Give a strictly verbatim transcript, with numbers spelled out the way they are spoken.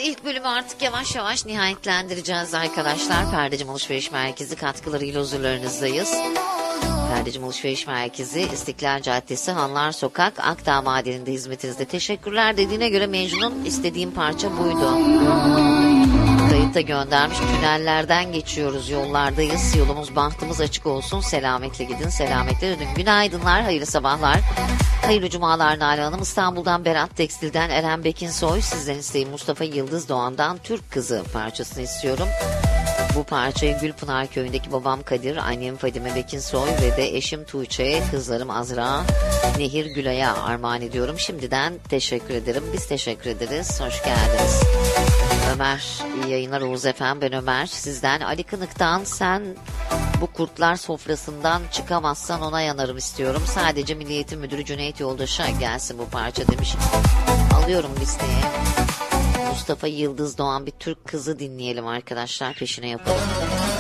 ilk bölümü artık yavaş yavaş nihayetlendireceğiz arkadaşlar. Perdecim Alışveriş Merkezi katkılarıyla huzurlarınızdayız. Perdecim Alışveriş Merkezi, İstiklal Caddesi, Hanlar Sokak, Akdağ Madeni'nde hizmetinizde. Teşekkürler dediğine göre Mecnun'un istediğim parça buydu. Kayıt da göndermiş. Tünellerden geçiyoruz, yollardayız. Yolumuz bahtımız açık olsun. Selametle gidin, selametle dönün. Günaydınlar, hayırlı sabahlar. Hayırlı cumalar Nalan Hanım. İstanbul'dan Berat Tekstil'den Eren Bekinsoy. Sizden isteğim Mustafa Yıldız Doğan'dan Türk Kızı parçasını istiyorum. Bu parçayı Gülpınar Köyü'ndeki babam Kadir, annem Fadime Bekinsoy ve de eşim Tuğçe, kızlarım Azra, Nehir, Gülay'a armağan ediyorum. Şimdiden teşekkür ederim. Biz teşekkür ederiz. Hoş geldiniz. Ömer, iyi yayınlar Oğuz efendim. Ben Ömer. Sizden Ali Kınık'tan sen bu kurtlar sofrasından çıkamazsan ona yanarım istiyorum. Sadece Milli Eğitim Müdürü Cüneyt Yoldaş'a gelsin bu parça demiş. Alıyorum listeye. Mustafa Yıldız Doğan bir Türk Kızı dinleyelim arkadaşlar. Peşine yapalım.